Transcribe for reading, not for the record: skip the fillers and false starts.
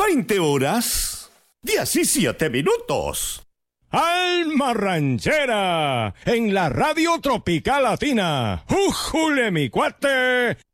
20:17. Alma Ranchera, en la Radio Tropical Latina. ¡Újule, mi cuate!